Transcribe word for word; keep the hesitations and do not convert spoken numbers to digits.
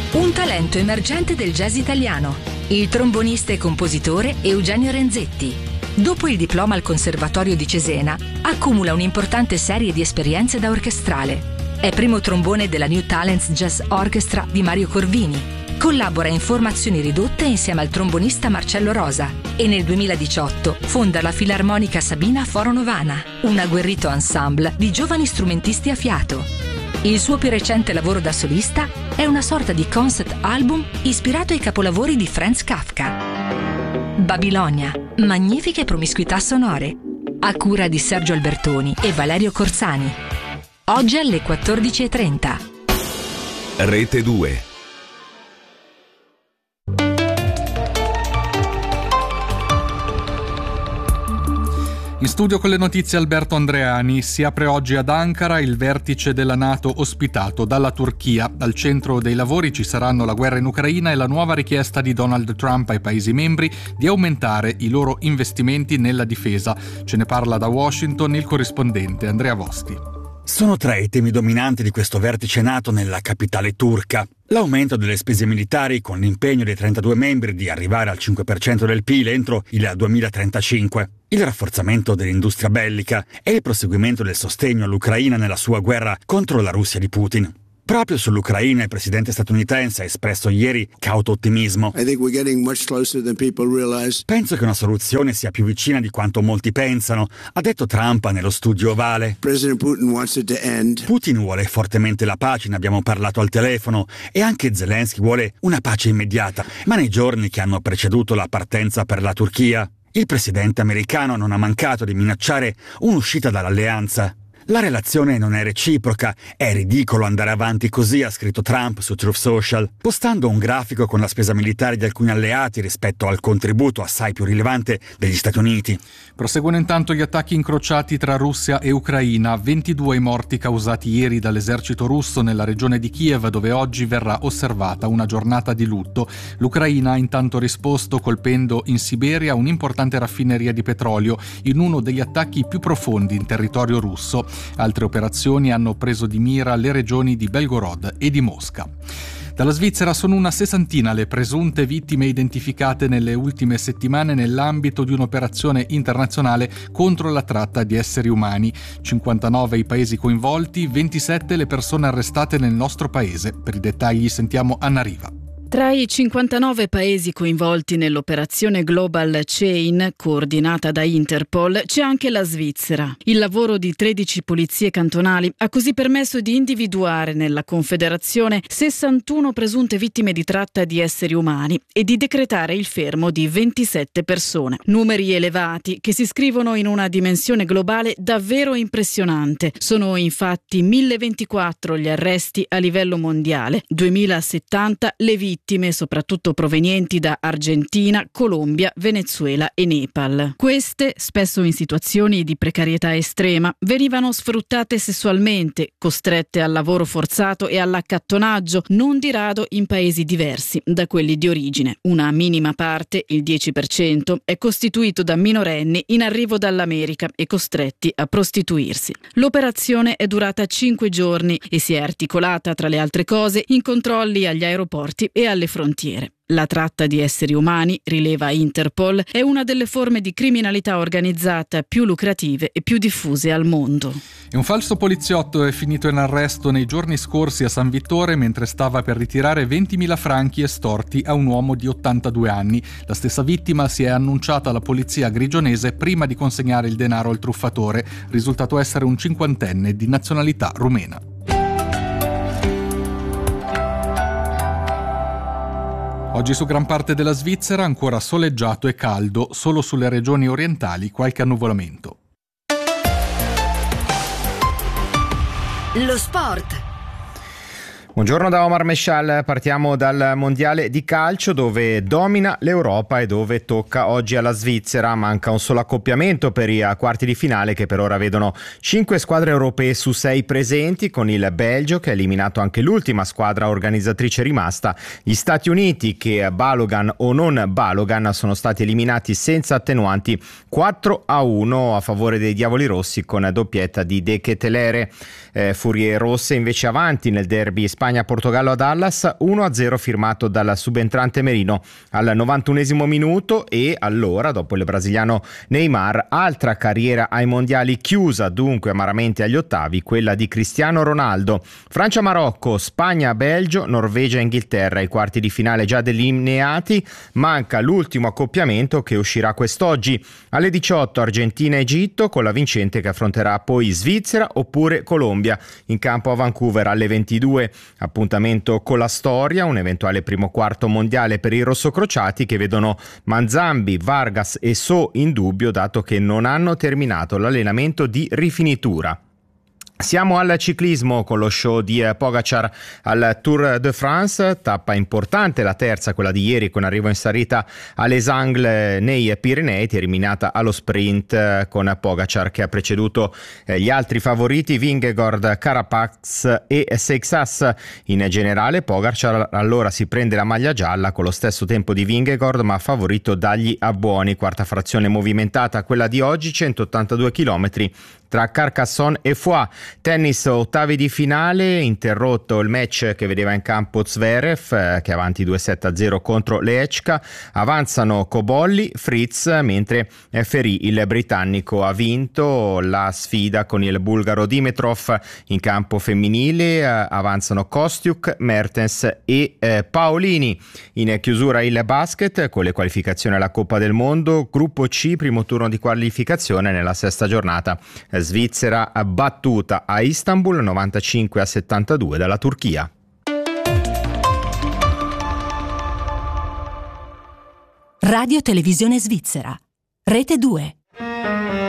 Un talento emergente del jazz italiano, il trombonista e compositore Eugenio Renzetti. Dopo il diploma al Conservatorio di Cesena, accumula un'importante serie di esperienze da orchestrale. È primo trombone della New Talents Jazz Orchestra di Mario Corvini. Collabora in formazioni ridotte insieme al trombonista Marcello Rosa e nel duemiladiciotto fonda la Filarmonica Sabina Foro Novana, un agguerrito ensemble di giovani strumentisti a fiato. Il suo più recente lavoro da solista è una sorta di concept album ispirato ai capolavori di Franz Kafka. Babilonia, magnifiche promiscuità sonore, a cura di Sergio Albertoni e Valerio Corzani. Oggi alle quattordici e trenta. Rete due. In studio con le notizie Alberto Andreani. Si apre oggi ad Ankara il vertice della NATO ospitato dalla Turchia. Al centro dei lavori ci saranno la guerra in Ucraina e la nuova richiesta di Donald Trump ai Paesi membri di aumentare i loro investimenti nella difesa. Ce ne parla da Washington il corrispondente Andrea Vosti. Sono tre i temi dominanti di questo vertice NATO nella capitale turca. L'aumento delle spese militari con l'impegno dei trentadue membri di arrivare al cinque per cento del P I L entro il duemilatrentacinque. Il rafforzamento dell'industria bellica e il proseguimento del sostegno all'Ucraina nella sua guerra contro la Russia di Putin. Proprio sull'Ucraina il presidente statunitense ha espresso ieri cauto ottimismo. I think we're getting much closer than people realize. Penso che una soluzione sia più vicina di quanto molti pensano, ha detto Trump nello studio ovale. President Putin wants it to end. Putin vuole fortemente la pace, ne abbiamo parlato al telefono, e anche Zelensky vuole una pace immediata. Ma nei giorni che hanno preceduto la partenza per la Turchia, il presidente americano non ha mancato di minacciare un'uscita dall'alleanza. La relazione non è reciproca, è ridicolo andare avanti così, ha scritto Trump su Truth Social, postando un grafico con la spesa militare di alcuni alleati rispetto al contributo assai più rilevante degli Stati Uniti. Proseguono intanto gli attacchi incrociati tra Russia e Ucraina, ventidue i morti causati ieri dall'esercito russo nella regione di Kiev, dove oggi verrà osservata una giornata di lutto. L'Ucraina ha intanto risposto colpendo in Siberia un'importante raffineria di petrolio in uno degli attacchi più profondi in territorio russo. Altre operazioni hanno preso di mira le regioni di Belgorod e di Mosca. Dalla Svizzera sono una sessantina le presunte vittime identificate nelle ultime settimane nell'ambito di un'operazione internazionale contro la tratta di esseri umani. cinquantanove i paesi coinvolti, ventisette le persone arrestate nel nostro paese. Per i dettagli sentiamo Anna Riva. Tra i cinquantanove paesi coinvolti nell'operazione Global Chain, coordinata da Interpol, c'è anche la Svizzera. Il lavoro di tredici polizie cantonali ha così permesso di individuare nella Confederazione sessantuno presunte vittime di tratta di esseri umani e di decretare il fermo di ventisette persone. Numeri elevati che si iscrivono in una dimensione globale davvero impressionante. Sono infatti mille ventiquattro gli arresti a livello mondiale, duemilasettanta le vittime, soprattutto provenienti da Argentina, Colombia, Venezuela e Nepal. Queste, spesso in situazioni di precarietà estrema, venivano sfruttate sessualmente, costrette al lavoro forzato e all'accattonaggio, non di rado in paesi diversi da quelli di origine. Una minima parte, il dieci per cento, è costituito da minorenni in arrivo dall'America e costretti a prostituirsi. L'operazione è durata cinque giorni e si è articolata, tra le altre cose, in controlli agli aeroporti e alle frontiere. La tratta di esseri umani, rileva Interpol, è una delle forme di criminalità organizzata più lucrative e più diffuse al mondo. E un falso poliziotto è finito in arresto nei giorni scorsi a San Vittore mentre stava per ritirare ventimila franchi estorti a un uomo di ottantadue anni. La stessa vittima si è annunciata alla polizia grigionese prima di consegnare il denaro al truffatore, risultato essere un cinquantenne di nazionalità rumena. Oggi su gran parte della Svizzera ancora soleggiato e caldo, solo sulle regioni orientali qualche annuvolamento. Lo sport. Buongiorno da Omar Meshal, partiamo dal mondiale di calcio dove domina l'Europa e dove tocca oggi alla Svizzera. Manca un solo accoppiamento per i quarti di finale che per ora vedono cinque squadre europee su sei presenti, con il Belgio che ha eliminato anche l'ultima squadra organizzatrice rimasta, gli Stati Uniti che Balogan o non Balogan sono stati eliminati senza attenuanti quattro a uno a favore dei Diavoli Rossi con doppietta di De Ketelere. Eh, Furie Rosse invece avanti nel derby Spagna Spagna Portogallo a Dallas, uno a zero firmato dal subentrante Merino al novantunesimo minuto. E allora, dopo il brasiliano Neymar, altra carriera ai mondiali chiusa dunque amaramente agli ottavi, quella di Cristiano Ronaldo. Francia-Marocco, Spagna-Belgio, Norvegia-Inghilterra, i quarti di finale già delineati, manca l'ultimo accoppiamento che uscirà quest'oggi. Alle diciotto Argentina-Egitto, con la vincente che affronterà poi Svizzera oppure Colombia. In campo a Vancouver alle ventidue, appuntamento con la storia, un eventuale primo quarto mondiale per i rossocrociati che vedono Manzambi, Vargas e So in dubbio, dato che non hanno terminato l'allenamento di rifinitura. Siamo al ciclismo con lo show di Pogacar al Tour de France, tappa importante la terza, quella di ieri, con arrivo in salita a Les Angles nei Pirenei, terminata allo sprint con Pogacar che ha preceduto gli altri favoriti Vingegaard, Carapaz e Seixas. In generale Pogacar allora si prende la maglia gialla con lo stesso tempo di Vingegaard, ma favorito dagli abbuoni. Quarta frazione movimentata quella di oggi, centottantadue chilometri tra Carcassonne e Foix. Tennis, ottavi di finale, interrotto il match che vedeva in campo Zverev, che è avanti due sette a zero contro Lehečka. Avanzano Cobolli, Fritz, mentre Ferry, il britannico, ha vinto la sfida con il bulgaro Dimitrov. In campo femminile avanzano Kostiuk, Mertens e eh, Paolini. In chiusura il basket con le qualificazioni alla Coppa del Mondo, gruppo C, primo turno di qualificazione nella sesta giornata. Svizzera battuta a Istanbul novantacinque a settantadue dalla Turchia. Radio Televisione Svizzera, Rete due.